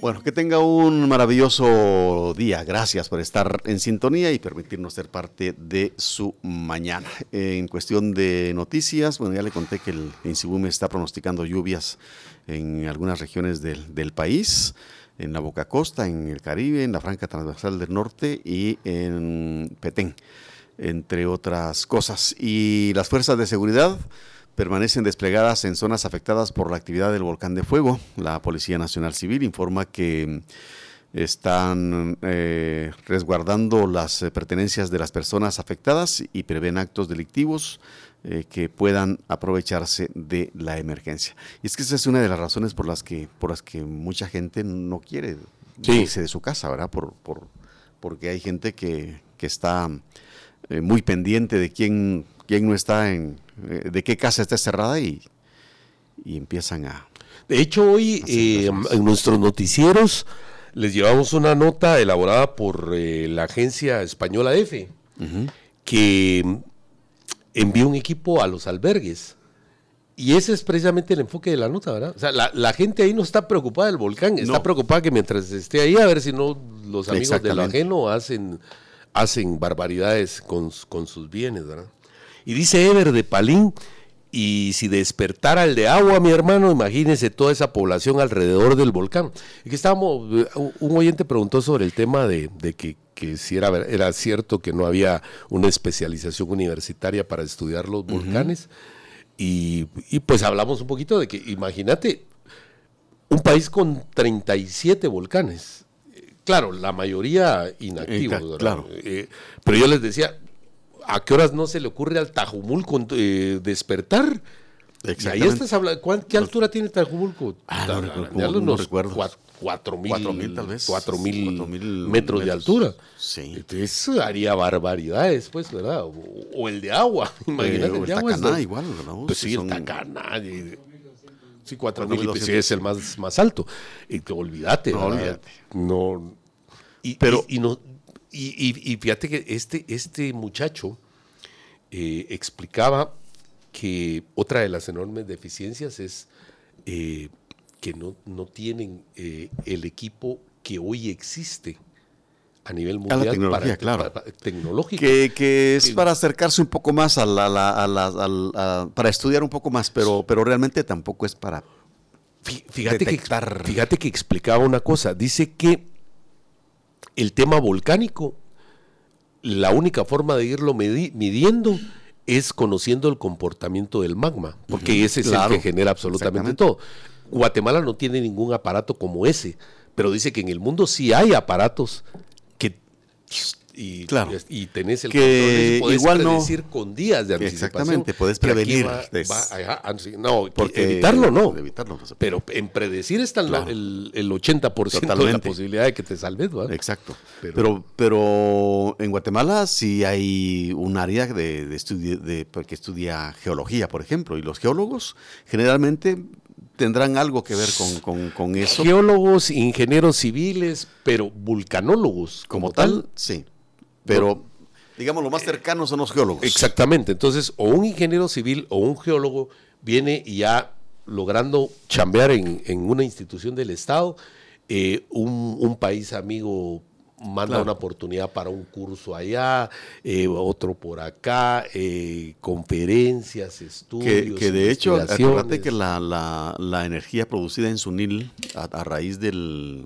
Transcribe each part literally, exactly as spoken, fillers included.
Bueno, que tenga un maravilloso día. Gracias por estar en sintonía y permitirnos ser parte de su mañana. En cuestión de noticias, bueno, ya le conté que el INSIBUME está pronosticando lluvias en algunas regiones del, del país, en la Boca Costa, en el Caribe, en la Franja Transversal del Norte y en Petén, entre otras cosas. Y las fuerzas de seguridad permanecen desplegadas en zonas afectadas por la actividad del volcán de fuego. La Policía Nacional Civil informa que están eh, resguardando las eh, pertenencias de las personas afectadas y prevén actos delictivos eh, que puedan aprovecharse de la emergencia. Y es que esa es una de las razones por las que, por las que mucha gente no quiere sí. irse de su casa, ¿verdad? Por, por, porque hay gente que, que está eh, muy pendiente de quién, quién no está en, eh, de qué casa está cerrada y, y empiezan a... De hecho, hoy eh, en nuestros noticieros les llevamos una nota elaborada por eh, la agencia española EFE, uh-huh. que envió un equipo a los albergues. Y ese es precisamente el enfoque de la nota, ¿verdad? O sea, la, la gente ahí no está preocupada del volcán, está no. preocupada que mientras esté ahí, a ver si no los amigos de lo ajeno hacen, hacen barbaridades con, con sus bienes, ¿verdad? Y dice Ever de Palín, y si despertara el de agua, mi hermano, imagínense toda esa población alrededor del volcán. Y que estábamos, un oyente preguntó sobre el tema de, de que, que si era, era cierto que no había una especialización universitaria para estudiar los uh-huh. volcanes. Y, y pues hablamos un poquito de que, imagínate, un país con treinta y siete volcanes. Claro, la mayoría inactivos. Eh, claro. Eh, pero yo les decía, ¿a qué horas no se le ocurre al Tajumulco eh, despertar? Y ahí estás hablando, ¿qué altura tiene Tajumulco? Ah, no, no, no, no, no recuerdo. Cuatro mil, cuatro mil tal vez. Cuatro mil, cuatro mil metros, metros de altura. Sí. Entonces haría barbaridades, pues, ¿verdad? O, o el de agua, imagínate. Eh, el, el de agua Tacaná es, igual, ¿no? Pues sí, sí son... el Tacaná. Y, sí, cuatro mil, pues, sí, es el más, más alto. Y que olvídate, no, olvídate. No. Y, Pero, y, y, no, y, y, y fíjate que este, este muchacho eh, explicaba que otra de las enormes deficiencias es eh, que no, no tienen eh, el equipo que hoy existe a nivel mundial. A la tecnología, para, claro. Para, tecnológica. Que, que es que, para acercarse un poco más a la, a la, a la, a la, para estudiar un poco más, pero, pero realmente tampoco es para fíjate detectar. Que, fíjate que explicaba una cosa, dice que el tema volcánico, la única forma de irlo medi- midiendo es conociendo el comportamiento del magma, porque uh-huh. ese es claro. el que genera absolutamente todo. Guatemala no tiene ningún aparato como ese, pero dice que en el mundo sí hay aparatos que y, claro. y, y tenés el que control, igual predecir no, con días de anticipación. Exactamente, puedes prevenir. Va, va, ajá, no, porque evitarlo no, evitarlo no se pero en predecir está claro. el, el ochenta por ciento Totalmente. de la posibilidad de que te salves, ¿verdad? Exacto. Pero, pero, pero en Guatemala sí hay un área de, de estudio de, que estudia geología, por ejemplo, y los geólogos generalmente tendrán algo que ver con, con, con eso. Geólogos, ingenieros civiles, pero vulcanólogos como, como tal, tal, sí. Pero, no, digamos, lo más cercano son los geólogos. Exactamente. Entonces, o un ingeniero civil o un geólogo viene y ya logrando chambear en, en una institución del Estado, eh, un, un país amigo manda claro. una oportunidad para un curso allá, eh, otro por acá, eh, conferencias, estudios. Que, que de hecho, acuérdate que la, la, la energía producida en Sunil, a, a raíz del...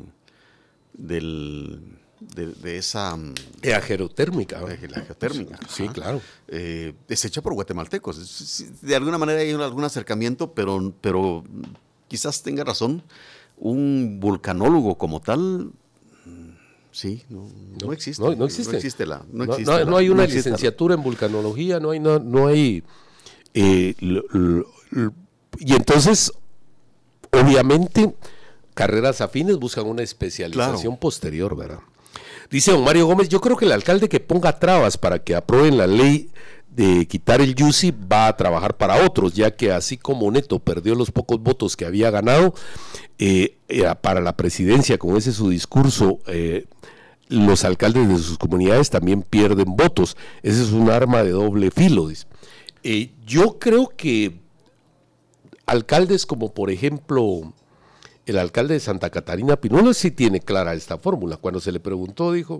del De, de esa la geotérmica, de la geotérmica, sí, sí claro, eh, es hecha por guatemaltecos. De alguna manera hay un, algún acercamiento, pero, pero quizás tenga razón. Un vulcanólogo como tal, sí, no, no, no existe. No, no existe. No existe la. No, no, existe no, la, no hay una no licenciatura la. en vulcanología, no hay, no, no hay. Eh, lo, lo, lo, y entonces, obviamente, carreras afines buscan una especialización claro. posterior, ¿verdad? Dice don Mario Gómez, yo creo que el alcalde que ponga trabas para que aprueben la ley de quitar el Yusi va a trabajar para otros, ya que así como Neto perdió los pocos votos que había ganado eh, para la presidencia, con ese su discurso, eh, los alcaldes de sus comunidades también pierden votos. Ese es un arma de doble filo. Dice. Eh, yo creo que alcaldes como por ejemplo el alcalde de Santa Catarina Pinula sí tiene clara esta fórmula. Cuando se le preguntó, dijo,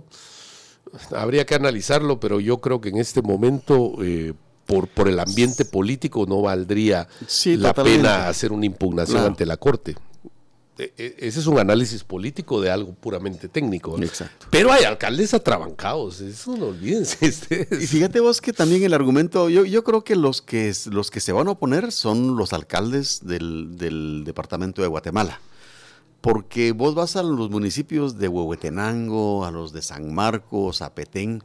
habría que analizarlo, pero yo creo que en este momento, eh, por, por el ambiente político, no valdría sí, la totalmente. pena hacer una impugnación claro. ante la Corte. Ese es un análisis político de algo puramente técnico, ¿no? Exacto. Pero hay alcaldes atrabancados, eso no olvídense ustedes. Y fíjate vos que también el argumento, yo, yo creo que los que los que se van a oponer son los alcaldes del, del departamento de Guatemala. Porque vos vas a los municipios de Huehuetenango, a los de San Marcos, a Petén,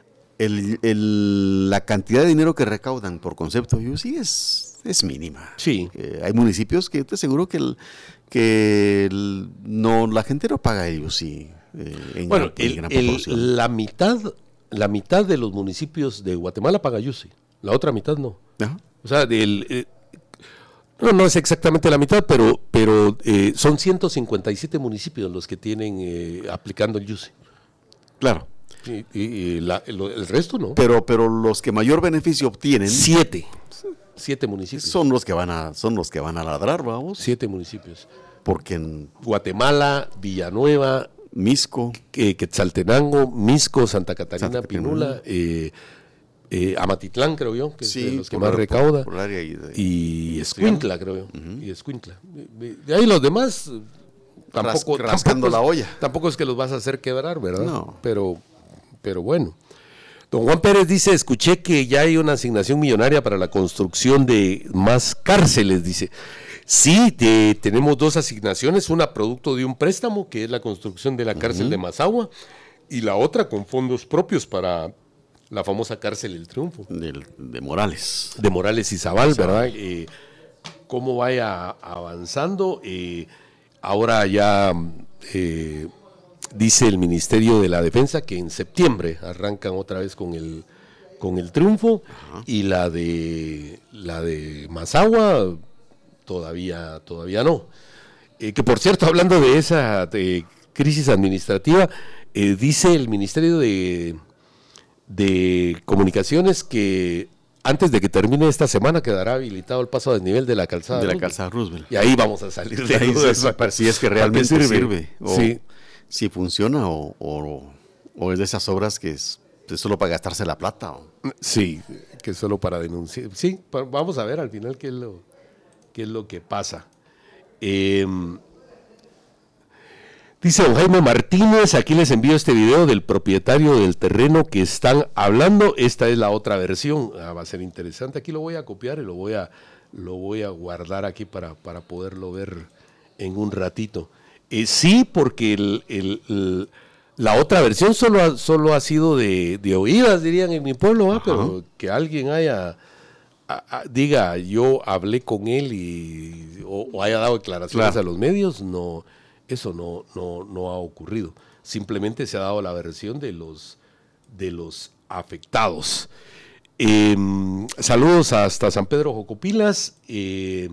el, el, la cantidad de dinero que recaudan por concepto yo sí es, es mínima. Sí. Eh, hay municipios que te aseguro que el, que el, no la gente no paga ellos sí. Eh, en bueno, gran, el, en gran el, la mitad, la mitad de los municipios de Guatemala paga Y U C I, la otra mitad no. Ajá. O sea, del eh, no, no es exactamente la mitad, pero, pero eh, son ciento cincuenta y siete municipios los que tienen eh, aplicando el Y U C I. Claro. Y, y, y la, el, el resto no. Pero, pero los que mayor beneficio obtienen Siete. Siete municipios. son los que van a, son los que van a ladrar, vamos. Siete municipios. Porque en Guatemala, Villanueva, Misco, eh, Quetzaltenango, Misco, Santa Catarina, Santa Catarina. Pinula, eh, eh, Amatitlán, creo yo, que sí, es de los que por más la- recauda. por- por el área ahí de- Y industrial. Escuintla, creo yo. Y Escuintla. De, de ahí los demás eh, tampoco, Ras- rascando tampoco es- la olla. Tampoco es que los vas a hacer quebrar, ¿verdad? No. Pero, pero bueno. Don Juan Pérez dice, escuché que ya hay una asignación millonaria para la construcción de más cárceles, dice. Sí, de- tenemos dos asignaciones, una producto de un préstamo, que es la construcción de la cárcel de Mazagua, y la otra con fondos propios para la famosa cárcel El Triunfo, del- de Morales. de Morales y Zabal, ¿verdad? Eh, cómo vaya avanzando. Eh, ahora ya eh, dice el Ministerio de la Defensa que en septiembre arrancan otra vez con el con el Triunfo. Ajá. Y la de la de Mazagua todavía todavía no. Eh, que por cierto, hablando de esa de crisis administrativa, eh, dice el Ministerio de de Comunicaciones que antes de que termine esta semana quedará habilitado el paso a desnivel de la calzada De la Roosevelt. calzada Roosevelt. Y ahí vamos a salir de Ahí dudas. se- para- si es que realmente ¿Para qué sirve. sirve? O Sí. si funciona o, o, o es de esas obras que es, es solo para gastarse la plata. o- Sí, que es solo para denunciar. Sí, pa- vamos a ver al final qué es lo, qué es lo que pasa. Eh, dice don Jaime Martínez, aquí les envío este video del propietario del terreno que están hablando. Esta es la otra versión. Ah, va a ser interesante. Aquí lo voy a copiar y lo voy a, lo voy a guardar aquí para, para poderlo ver en un ratito. Eh, sí, porque el, el, el, la otra versión solo ha, solo ha sido de, de oídas, dirían en mi pueblo, ¿ah? Pero que alguien haya a, a, diga yo hablé con él y o, o haya dado declaraciones claro. a los medios, no, eso no, no, no ha ocurrido. Simplemente se ha dado la versión de los de los afectados. Eh, saludos hasta San Pedro Jocopilas. Eh,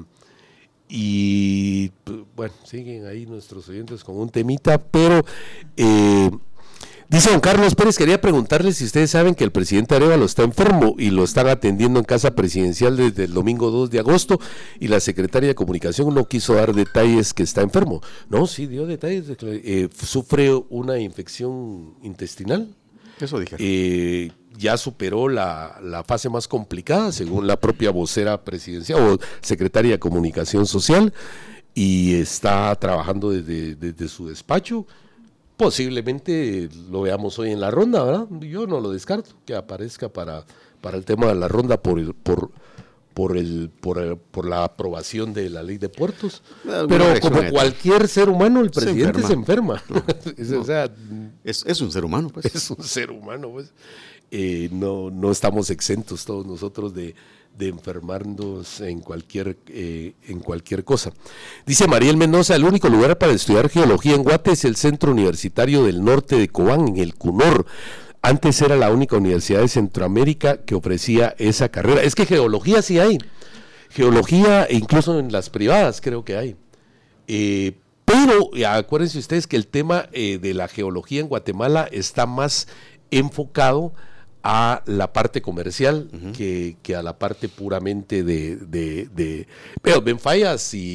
Y bueno, siguen ahí nuestros oyentes con un temita, pero eh, dice don Carlos Pérez, quería preguntarle si ustedes saben que el presidente Arévalo está enfermo y lo están atendiendo en casa presidencial desde el domingo dos de agosto y la secretaria de Comunicación no quiso dar detalles que está enfermo. No, sí dio detalles, eh, sufre una infección intestinal. Eso dije. Eh, ya superó la, la fase más complicada, según la propia vocera presidencial o secretaria de Comunicación Social, y está trabajando desde, desde su despacho. Posiblemente lo veamos hoy en la ronda, ¿verdad? Yo no lo descarto, que aparezca para, para el tema de la ronda por el, por, por, el, por, el, por la aprobación de la ley de puertos. Pero como cualquier ser humano, el presidente se enferma. Se enferma. No, o sea, es, es un ser humano, pues. Es un ser humano, pues. Eh, no, no estamos exentos todos nosotros de, de enfermarnos en cualquier, eh, en cualquier cosa. Dice Mariel Mendoza, el único lugar para estudiar geología en Guate es el Centro Universitario del Norte de Cobán, en el CUNOR. Antes era la única universidad de Centroamérica que ofrecía esa carrera. Es que geología sí hay. Geología, incluso en las privadas creo que hay. Eh, pero acuérdense ustedes que el tema eh, de la geología en Guatemala está más enfocado a la parte comercial uh-huh. que, que a la parte puramente de, de, de pero ven fallas y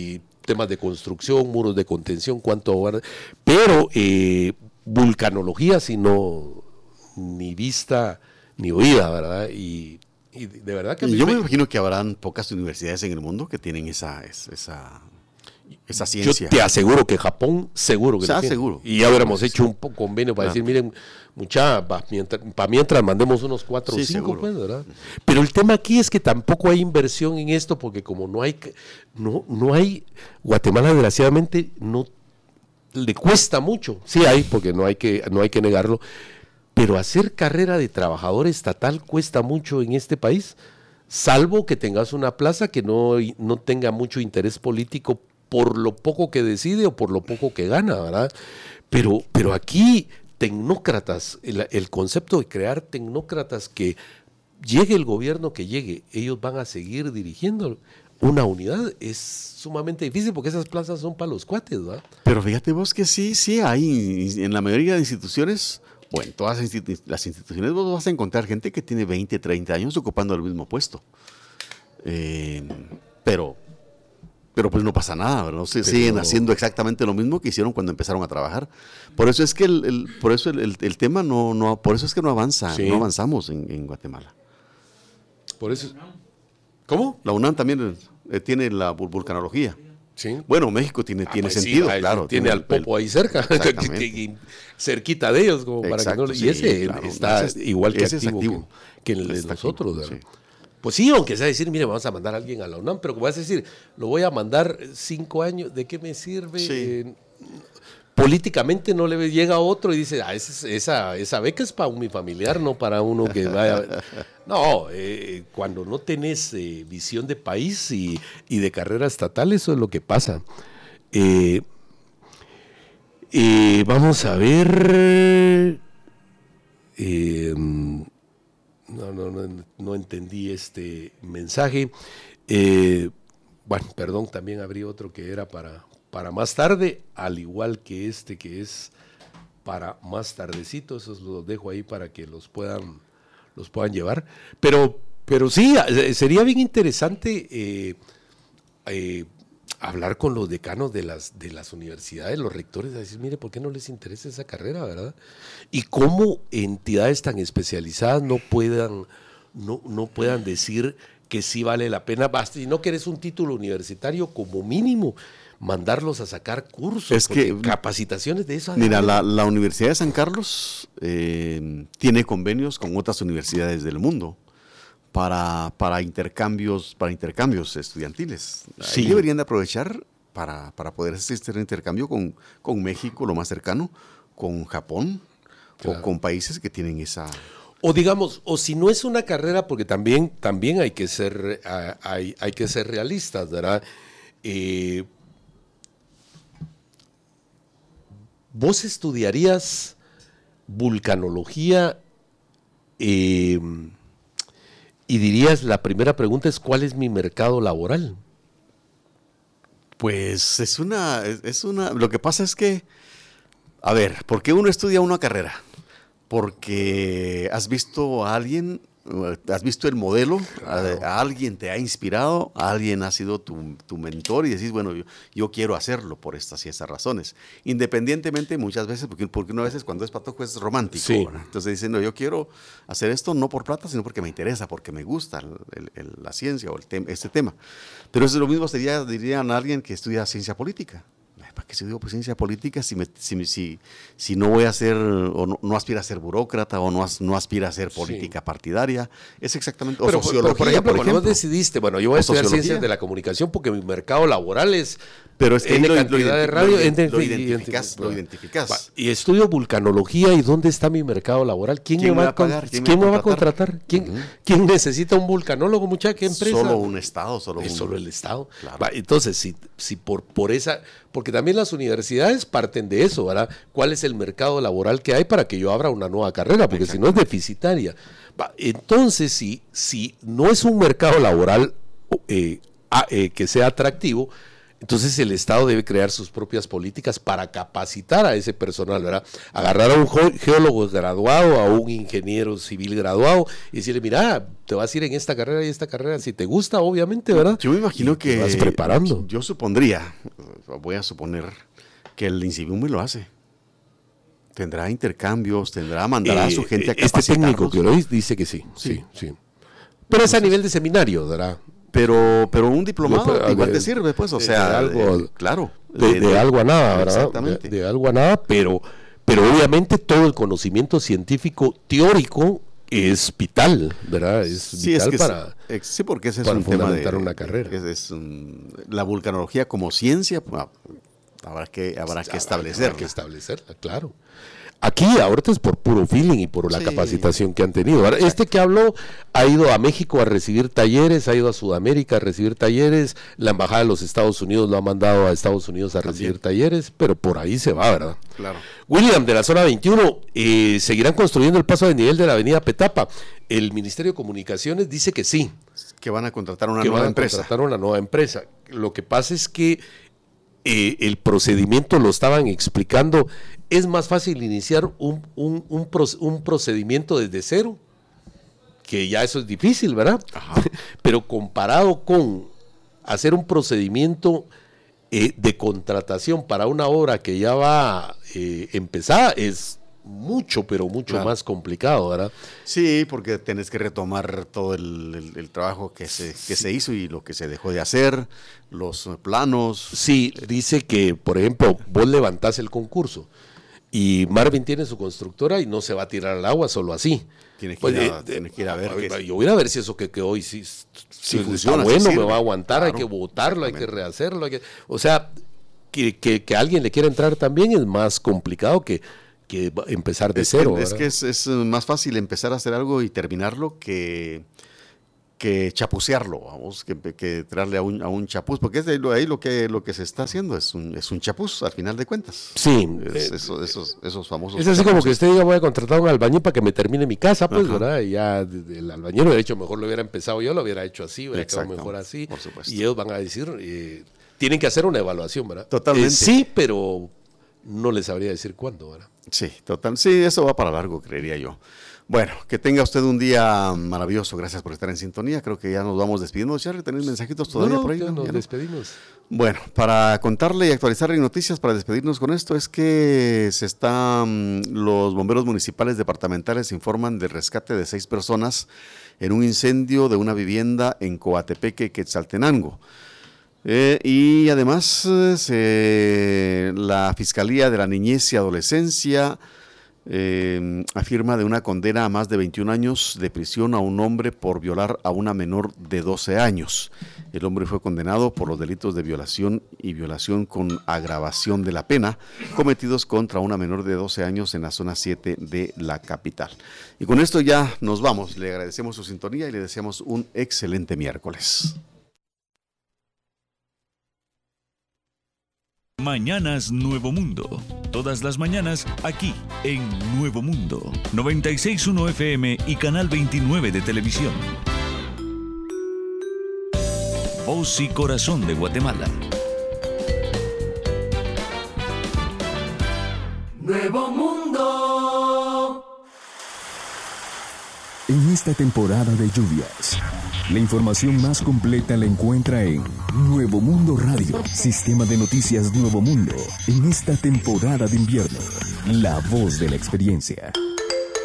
temas de construcción, muros de contención, cuánto, pero eh, vulcanología, si no, ni vista ni oída, ¿verdad? Y, y de verdad que... Yo me, me imagino que habrán pocas universidades en el mundo que tienen esa... esa Esa ciencia. Yo te aseguro que Japón, seguro que o sea, lo tiene. seguro. Y ya hubiéramos hecho un convenio para claro. decir, miren, mucha, para mientras, pa mientras mandemos unos cuatro o sí, cinco, pues, ¿verdad? Pero el tema aquí es que tampoco hay inversión en esto, porque como no hay, no, no hay, Guatemala desgraciadamente no le cuesta mucho. Sí hay, porque no hay que, no hay que negarlo, pero hacer carrera de trabajador estatal cuesta mucho en este país, salvo que tengas una plaza que no, no tenga mucho interés político por lo poco que decide o por lo poco que gana, ¿verdad? Pero, pero aquí, tecnócratas, el, el concepto de crear tecnócratas, que llegue el gobierno que llegue, ellos van a seguir dirigiendo una unidad, es sumamente difícil porque esas plazas son para los cuates, ¿verdad? Pero fíjate vos que sí, sí hay, en la mayoría de instituciones, bueno, todas las instituciones vos vas a encontrar gente que tiene veinte, treinta años ocupando el mismo puesto. Eh, pero... Pero pues no pasa nada, ¿verdad? Se pero... siguen haciendo exactamente lo mismo que hicieron cuando empezaron a trabajar. Por eso es que el, el por eso el, el, el tema no, no, por eso es que no avanza, sí. no avanzamos en, en Guatemala. Por eso. ¿Cómo? La UNAM también eh, tiene la vulcanología. Sí. Bueno, México tiene, ah, tiene pues sentido, sí, claro. Tiene, tiene al Popo el, ahí cerca, cerquita de ellos, como para Exacto, que no. Y ese sí, claro, está ese, igual que activo, activo que, que el de nosotros, ¿verdad? Sí. Pues sí, aunque sea decir, mire, vamos a mandar a alguien a la UNAM, pero como vas a decir, lo voy a mandar cinco años, ¿de qué me sirve? Sí. Eh, políticamente no le llega a otro y dice, ah, esa, esa, esa beca es para mi familiar, no para uno que vaya. No, eh, cuando no tenés eh, visión de país y, y de carrera estatal, eso es lo que pasa. Eh, eh, vamos a ver... Eh, No, no, no, no entendí este mensaje. Eh, bueno, perdón, también abrí otro que era para, para más tarde, al igual que este que es para más tardecito. Esos los dejo ahí para que los puedan, los puedan llevar. Pero, pero sí, sería bien interesante eh, eh, hablar con los decanos de las, de las universidades, los rectores, a decir, mire, ¿por qué no les interesa esa carrera, verdad? Y cómo entidades tan especializadas no puedan, no, no puedan decir que sí vale la pena, basta, si no querés un título universitario, como mínimo, mandarlos a sacar cursos, es que, capacitaciones de eso. Mira, la, la Universidad de San Carlos eh, tiene convenios con otras universidades del mundo. Para, para intercambios para intercambios estudiantiles. Sí. Ahí deberían de aprovechar para, para poder hacer este intercambio con, con México, lo más cercano, con Japón, claro. o con países que tienen esa... O digamos, o si no es una carrera, porque también, también hay que ser, hay, hay que ser realistas, ¿verdad? Eh, ¿Vos estudiarías vulcanología? Eh, Y dirías, la primera pregunta es, ¿cuál es mi mercado laboral? Pues es una, es una, lo que pasa es que, a ver, ¿por qué uno estudia una carrera? Porque has visto a alguien, has visto el modelo, claro. a, a alguien te ha inspirado, a alguien ha sido tu, tu mentor y decís, bueno, yo, yo quiero hacerlo por estas y esas razones. Independientemente muchas veces, porque, porque una veces cuando es patojo es romántico. Sí. Entonces dicen, no, yo quiero hacer esto no por plata, sino porque me interesa, porque me gusta el, el, el, la ciencia o el te este tema. Pero eso es lo mismo sería, dirían a alguien que estudia ciencia política. ¿Para qué estudio pues, ciencia política si, me, si, si, si no voy a ser, o no, no aspira a ser burócrata, o no, as, no aspira a ser política sí. partidaria? Es exactamente, pero, o sociología, pero por ejemplo, por ejemplo. Cuando vos decidiste, bueno, yo voy a estudiar sociología. Ciencias de la comunicación porque mi mercado laboral es... Pero es que N lo, cantidad lo, de radio. Lo, lo, lo identificas. Lo identificas. Y estudio vulcanología, ¿y dónde está mi mercado laboral? ¿Quién, ¿Quién me va a pagar? ¿Quién, ¿quién me va a contratar? ¿Quién, uh-huh. ¿Quién necesita un vulcanólogo, muchacha? ¿Qué empresa? Solo un Estado. Solo, es un... solo el Estado. Claro. Va, entonces, si, si por, por esa... Porque también las universidades parten de eso, ¿verdad? ¿Cuál es el mercado laboral que hay para que yo abra una nueva carrera? Porque si no es deficitaria. Va, entonces, si, si no es un mercado laboral eh, a, eh, que sea atractivo, Entonces el Estado debe crear sus propias políticas para capacitar a ese personal, ¿verdad? Agarrar a un geólogo graduado, a un ingeniero civil graduado y decirle, mira, te vas a ir en esta carrera y esta carrera, si te gusta, obviamente, ¿verdad? Yo me imagino y que te vas preparando. Yo supondría, voy a suponer que el INSIBUME lo hace. Tendrá intercambios, tendrá, mandará eh, a su gente a capacitarlos. Este técnico que lo dice que sí, sí, sí. sí. Pero es a nivel de seminario, ¿verdad? Pero, pero un diplomado pero, igual de, te sirve, pues, o sea, de algo, de, claro. De, de, de algo a nada, ¿verdad? Exactamente. De, de algo a nada, pero, pero obviamente todo el conocimiento científico teórico es vital, ¿verdad? Es sí, vital es que para, es, sí, porque ese es para un tema de una carrera. Es, es un, la vulcanología como ciencia, bueno, habrá que, habrá que establecerla. Habrá que establecerla, claro. Aquí ahorita es por puro feeling y por la sí. capacitación que han tenido. Ahora, este que habló ha ido a México a recibir talleres, ha ido a Sudamérica a recibir talleres, la Embajada de los Estados Unidos lo ha mandado a Estados Unidos a recibir También. talleres, pero por ahí se va, ¿verdad? Claro. William, de la zona veintiuno, eh, ¿seguirán construyendo el paso de nivel de la avenida Petapa? El Ministerio de Comunicaciones dice que sí. Que van a contratar una que nueva van a empresa. contratar una nueva empresa. Lo que pasa es que Eh, el procedimiento lo estaban explicando, es más fácil iniciar un, un, un, pro, un procedimiento desde cero, que ya eso es difícil, ¿verdad? Ajá. Pero comparado con hacer un procedimiento eh, de contratación para una obra que ya va eh, empezada, es mucho, pero mucho claro. más complicado, ¿verdad? Sí, porque tenés que retomar todo el, el, el trabajo que se, que sí. se hizo y lo que se dejó de hacer, los planos. Sí, dice que, por ejemplo, vos levantás el concurso y Marvin tiene su constructora y no se va a tirar al agua solo así. Tienes que, pues, ir, a, eh, tienes que ir a ver. A, yo voy a ver si eso que quedó hoy sí, si si funciona, está bueno, si me va a aguantar, claro, hay que botarlo, hay que rehacerlo. Hay que, o sea, que, que, que alguien le quiera entrar también es más complicado que que empezar de es cero. Que, es que es, es más fácil empezar a hacer algo y terminarlo que, que chapucearlo, vamos, que, que traerle a un, a un chapuz, porque es de ahí lo que, lo que se está haciendo, es un, es un chapuz al final de cuentas. Sí. Es, eso, esos, esos famosos Es así chapuzos. como que usted diga, voy a contratar a un albañil para que me termine mi casa, pues, Ajá. ¿verdad? Y ya el albañil, de hecho, mejor lo hubiera empezado yo, lo hubiera hecho así, hubiera quedado mejor así. Por supuesto. Y ellos van a decir, eh, tienen que hacer una evaluación, ¿verdad? Totalmente. Eh, sí, pero no les sabría decir cuándo, ¿verdad? Sí, total. Sí, eso va para largo, creería yo. Bueno, que tenga usted un día maravilloso. Gracias por estar en sintonía. Creo que ya nos vamos despidiendo. Charlie, ¿tenés mensajitos todavía no, no, por ahí? Ya nos ¿Ya despedimos. No? Bueno, para contarle y actualizarle noticias, para despedirnos con esto, es que se están, los bomberos municipales departamentales informan del rescate de seis personas en un incendio de una vivienda en Coatepeque, Quetzaltenango. Eh, y además eh, la Fiscalía de la Niñez y Adolescencia eh, afirma de una condena a más de veintiún años de prisión a un hombre por violar a una menor de doce años. El hombre fue condenado por los delitos de violación y violación con agravación de la pena cometidos contra una menor de doce años en la zona siete de la capital. Y con esto ya nos vamos. Le agradecemos su sintonía y le deseamos un excelente miércoles. Mañanas Nuevo Mundo. Todas las mañanas aquí en Nuevo Mundo. noventa y seis punto uno F M y Canal veintinueve de televisión. Voz y corazón de Guatemala. Nuevo Mundo. En esta temporada de lluvias, la información más completa la encuentra en Nuevo Mundo Radio, sistema de noticias Nuevo Mundo. En esta temporada de invierno, la voz de la experiencia.